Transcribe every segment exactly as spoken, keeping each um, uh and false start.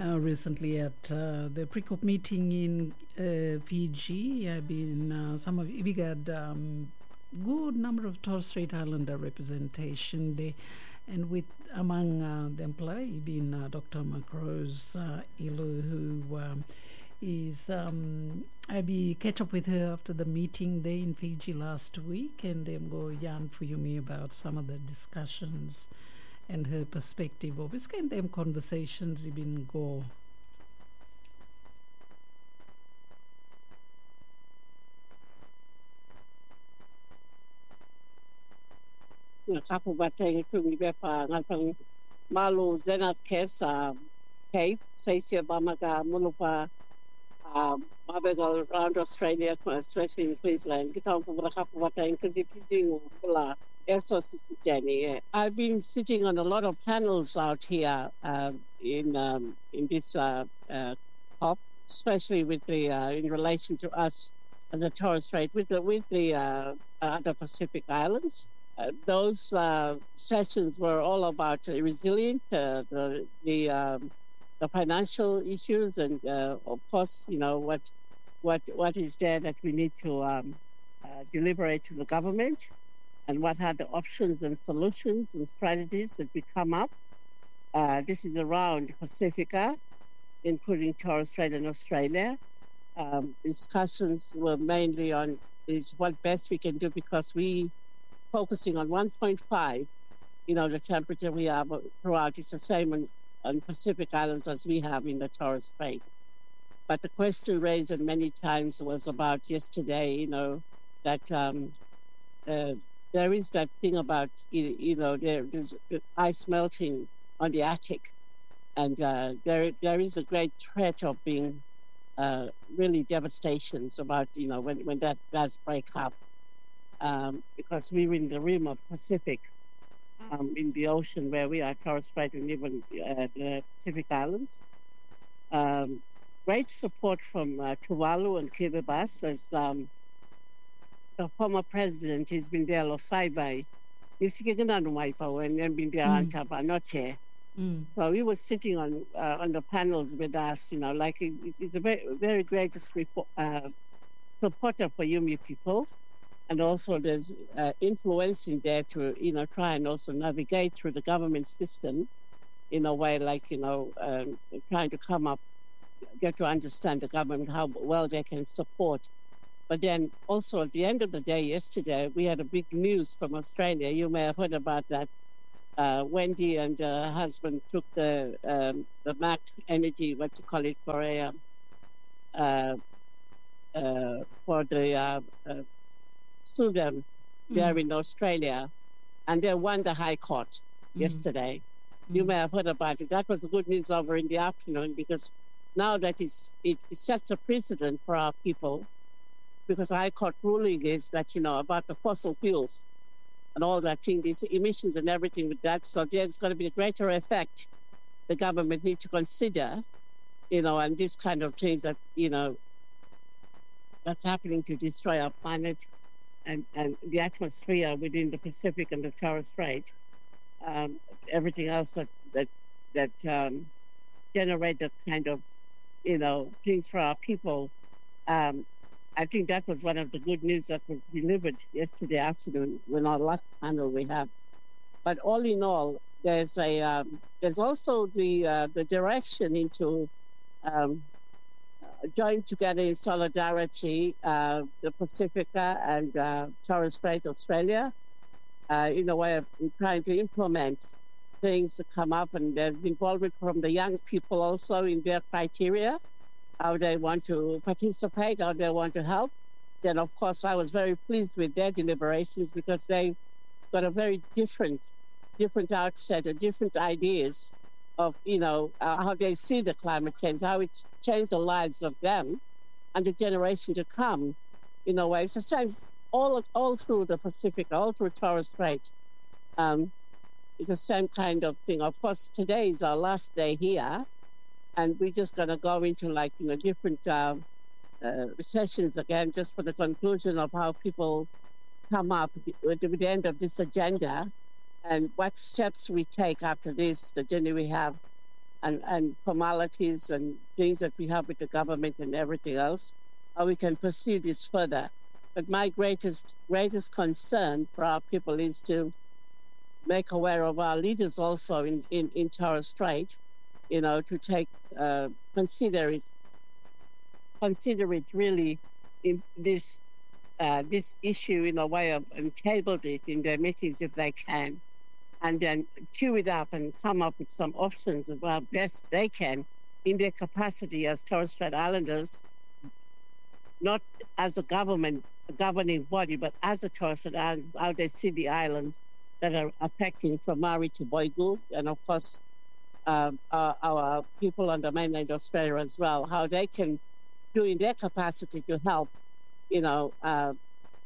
uh, recently at uh, the pre-COP meeting in uh, Fiji. I've been uh, some of we got um, good number of Torres Strait Islander representation there, and with among uh, the employee being uh, Doctor Macrose uh, Ilu, who um, is um, I be catch up with her after the meeting there in Fiji last week, and then go yarn for you me about some of the discussions and her perspective of it's kind of them conversations been go. Kapu batay kumi bepa ngatang malu zenat kesa cave saisia bamaga mulupa mabega around Australia, especially in Queensland. Kita pun berkapu batay kasi pising pula. Jenny. I've been sitting on a lot of panels out here uh, in um, in this uh, uh, COP, especially with the uh, in relation to us and the Torres Strait, with the with the uh, other Pacific Islands. Uh, those uh, sessions were all about uh, resilient, uh, the the, um, the financial issues, and uh, of course, you know what what what is there that we need to um, uh, deliberate to the government. And what are the options and solutions and strategies that we come up. Uh, this is around Pacifica, including Torres Strait and Australia. Um, discussions were mainly on is what best we can do because we focusing on one point five, you know, the temperature we have throughout is the same on, on Pacific Islands as we have in the Torres Strait. But the question raised many times was about yesterday, you know, that um, uh, there is that thing about, you, you know, there, there's ice melting on the Arctic, and uh, there there is a great threat of being uh, really devastations about, you know, when, when that does break up, um, because we're in the rim of Pacific, um, in the ocean where we are, Torres Strait and even uh, the Pacific Islands. Um, great support from uh, Tuvalu and Kiribati as um, the former president has been there Losaibai. He's been there Antaba, So he was sitting on uh, on the panels with us, you know, like he, he's a very very greatest report, uh, supporter for Yumi people, and also there's uh, influence in there to, you know, try and also navigate through the government system in a way like, you know, um, trying to come up, get to understand the government, how well they can support. But then also at the end of the day, yesterday, we had a big news from Australia. You may have heard about that. Uh, Wendy and her husband took the um, the Mac Energy, what you call it, for a uh, uh, for the uh, uh, sue them mm. there in Australia, and they won the High Court mm. yesterday. Mm. You may have heard about it. That was good news over in the afternoon because now that is it, it sets a precedent for our people. Because the High Court ruling is that, you know, about the fossil fuels and all that thing, these emissions and everything with that. So there's going to be a greater effect the government need to consider, you know, and these kind of things that, you know, that's happening to destroy our planet and, and the atmosphere within the Pacific and the Torres Strait. Um, everything else that, that, that um, generate that kind of, you know, things for our people. Um, I think that was one of the good news that was delivered yesterday afternoon when our last panel we have. But all in all, there's a um, there's also the uh, the direction into um, uh, join together in solidarity, uh, the Pacifica and uh, Torres Strait Australia, uh, in a way of trying to implement things to come up, and there's involvement from the young people also in their criteria. How they want to participate, how they want to help. Then, of course, I was very pleased with their deliberations because they got a very different, different outset, or different ideas of, you know, uh, how they see the climate change, how it's changed the lives of them and the generation to come, in a way. So, same all all through the Pacific, all through Torres Strait. Um, it's the same kind of thing. Of course, today is our last day here. And we're just going to go into, like, you know, different uh, uh, sessions again, just for the conclusion of how people come up with the, with the end of this agenda and what steps we take after this, the journey we have and, and formalities and things that we have with the government and everything else, how we can pursue this further. But my greatest greatest concern for our people is to make aware of our leaders also in, in, in Torres Strait, you know, to take, uh, consider it, consider it really in this uh, this issue in a way of, and tabled it in their meetings if they can, and then chew it up and come up with some options of how best they can in their capacity as Torres Strait Islanders, not as a government, a governing body, but as a Torres Strait Islanders, how they see the islands that are affecting from Maui to Boigu, and of course um, our, our people on the mainland Australia as well, how they can do in their capacity to help, you know, uh,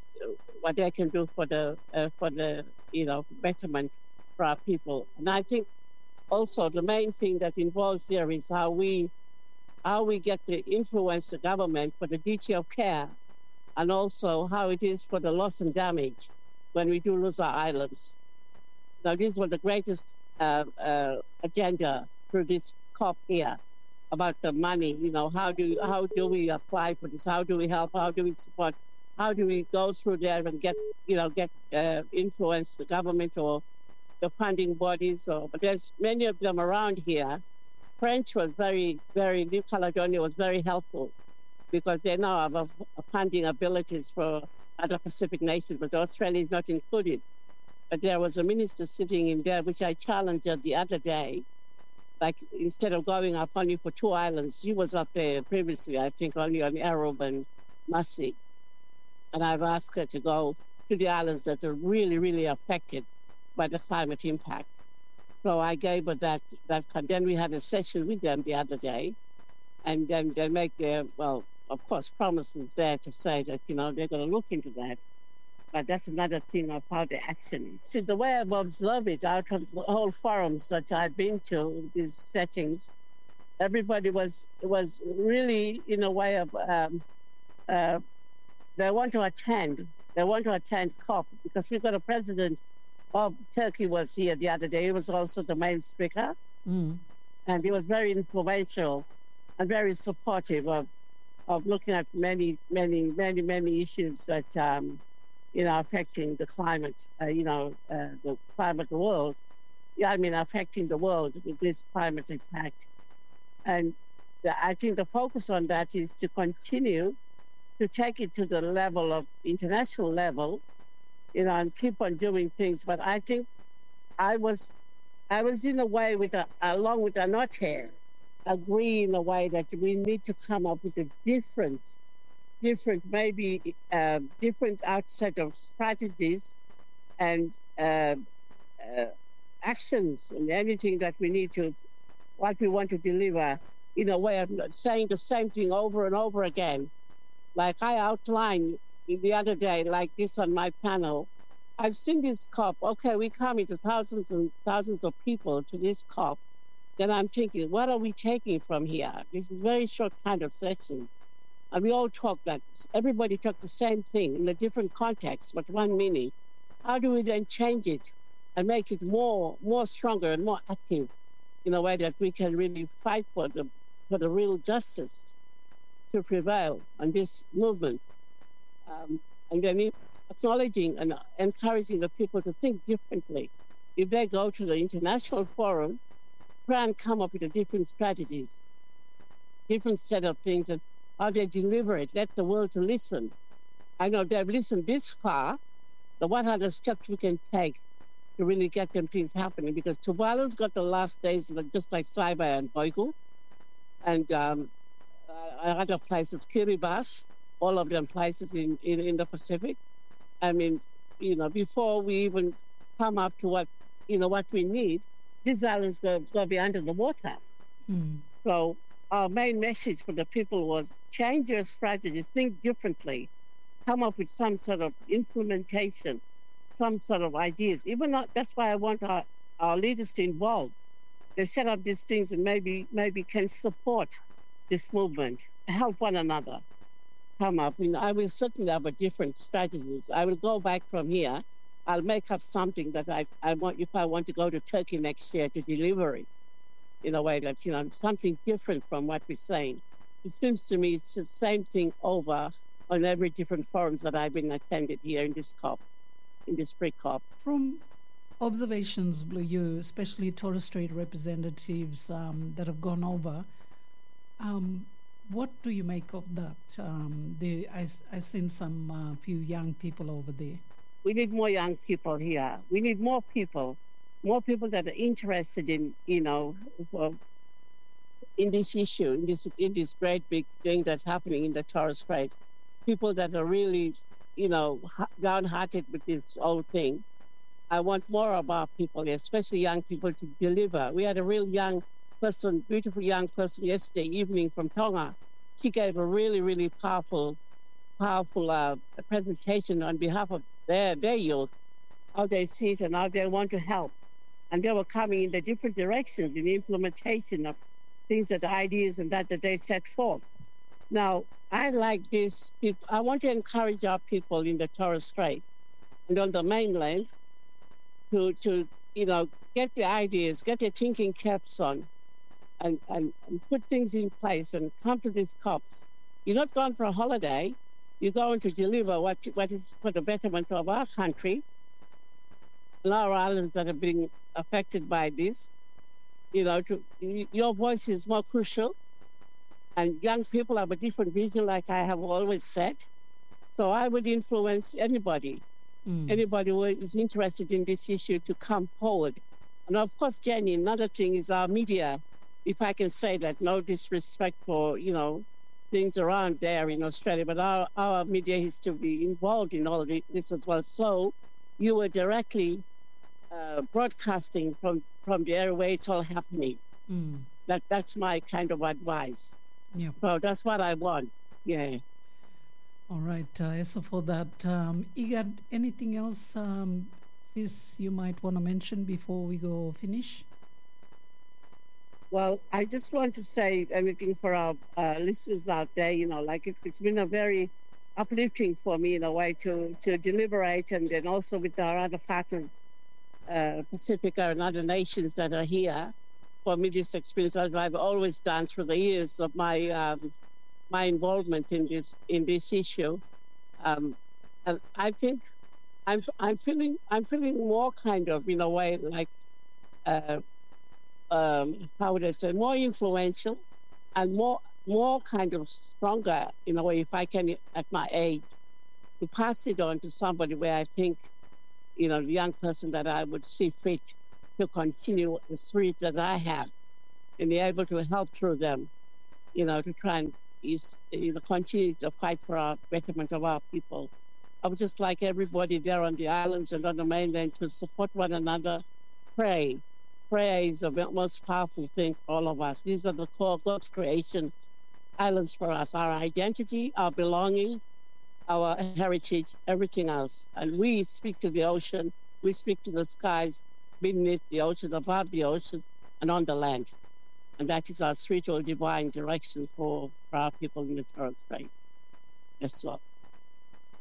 what they can do for the uh, for the you know betterment for our people. And I think also the main thing that involves here is how we how we get to influence the government for the duty of care, and also how it is for the loss and damage when we do lose our islands. Now, these were the greatest uh, uh, agenda through this COP here about the money. You know, how do how do we apply for this? How do we help? How do we support? How do we go through there and get you know get uh, influence the government or the funding bodies? Or but there's many of them around here. French was very very New Caledonia was very helpful because they now have a, a funding abilities for other Pacific nations, but Australia is not included. But there was a minister sitting in there, which I challenged the other day. Like, instead of going up only for two islands, she was up there previously, I think, only on Aruba and Masi. And I've asked her to go to the islands that are really, really affected by the climate impact. So I gave her that. that then we had a session with them the other day. And then they make their, well, of course, promises there to say that, you know, they're going to look into that. But that's another thing of how they action it. See, the way I've observed it out of the whole forums that I've been to, these settings, everybody was was really in a way of, um, uh, they want to attend. They want to attend COP because we've got a president of Turkey was here the other day. He was also the main speaker. Mm. And he was very influential and very supportive of, of looking at many, many, many, many issues that, um, you know, affecting the climate, uh, you know, uh, the climate of the world. Yeah, I mean, affecting the world with this climate impact. And the, I think the focus on that is to continue to take it to the level of international level, you know, and keep on doing things. But I think I was, I was in a way with, a, along with Anote, agree in a way that we need to come up with a different different, maybe uh, different outset of strategies and uh, uh, actions and anything that we need to, what we want to deliver in a way of not saying the same thing over and over again. Like I outlined the other day, like this on my panel, I've seen this COP, okay, we come into thousands and thousands of people to this COP. Then I'm thinking, what are we taking from here? This is a very short kind of session. And we all talk that everybody talked the same thing in a different context, but one meaning. How do we then change it and make it more, more stronger and more active in a way that we can really fight for the, for the real justice to prevail on this movement? Um, and then acknowledging and encouraging the people to think differently. If they go to the international forum, try and come up with a different strategies, different set of things, and how they deliver it, let the world to listen. I know they've listened this far, but what are the steps we can take to really get them things happening? Because Tuvalu's got the last days, just like Saibai and Boigu, and um, uh, other places, Kiribati, all of them places in, in, in the Pacific. I mean, you know, before we even come up to what, you know, what we need, these islands going to be under the water. Mm. So our main message for the people was change your strategies, think differently, come up with some sort of implementation, some sort of ideas. Even not, that's why I want our, our leaders to involve. They set up these things and maybe maybe can support this movement, help one another come up. You know, I will certainly have a different strategies. I will go back from here. I'll make up something that I, I want, if I want to go to Turkey next year to deliver it. in a way that, you know, something different from what we're saying. It seems to me it's the same thing over on every different forums that I've been attended here in this COP, in this pre-COP. From observations, Blue, you, especially Torres Strait representatives um, that have gone over, um, what do you make of that? Um, the, I, I seen some uh, few young people over there. We need more young people here. We need more people, more people that are interested in, you know, well, in this issue, in this in this great big thing that's happening in the Torres Strait. People that are really, you know, downhearted with this whole thing. I want more of our people, especially young people, to deliver. We had a real young person, beautiful young person yesterday evening from Tonga. She gave a really, really powerful, powerful uh, presentation on behalf of their, their youth, how they see it and how they want to help. And they were coming in the different directions in the implementation of things, that ideas and that that they set forth. Now, I like this. I want to encourage our people in the Torres Strait and on the mainland to, to you know, get the ideas, get their thinking caps on, and, and, and put things in place and come to these COPs. You're not going for a holiday. You're going to deliver what what is for the betterment of our country and our islands that are being affected by this. You know, to, your voice is more crucial. And young people have a different vision, like I have always said. So I would influence anybody, mm. anybody who is interested in this issue to come forward. And of course, Jenny, another thing is our media. If I can say that, no disrespect for, you know, things around there in Australia, but our, our media is to be involved in all of this as well. So you were directly uh, broadcasting from, from the area where it's all happening. Mm. That That's my kind of advice. Yeah. So that's what I want. Yeah. All right. Uh, so for that, um, Igad, anything else um, sis, you might want to mention before we go finish? Well, I just want to say anything for our uh, listeners out there, you know, like it, it's been a very uplifting for me in a way to, to deliberate, and then also with our other partners, uh, Pacifica and other nations that are here. For me, this experience, as I've always done through the years of my um, my involvement in this in this issue, um, and I think I'm I'm feeling I'm feeling more kind of in a way like uh, um, how would I say, more influential and more more kind of stronger in a way, if I can at my age, to pass it on to somebody where I think, you know, the young person that I would see fit to continue the spirit that I have and be able to help through them, you know, to try and is, you know, continue to fight for our betterment of our people. I would just like everybody there on the islands and on the mainland to support one another, pray. Prayer is the most powerful thing for all of us. These are the core of God's creation, islands for us, our identity, our belonging, our heritage, everything else. And we speak to the ocean, we speak to the skies, beneath the ocean, above the ocean, and on the land. And that is our spiritual divine direction for, for our people in the Torres Strait. Yes, so.